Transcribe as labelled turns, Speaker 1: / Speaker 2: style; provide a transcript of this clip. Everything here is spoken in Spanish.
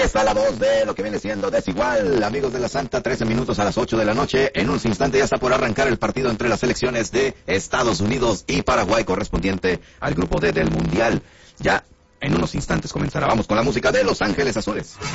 Speaker 1: está la voz de lo que viene siendo Desigual. Amigos de la Santa, 13 minutos a las 8 de la noche. En unos instantes ya está por arrancar el partido entre las selecciones de Estados Unidos y Paraguay, correspondiente al grupo D del Mundial. Ya en unos instantes comenzará. Vamos con la música de Los Ángeles Azules.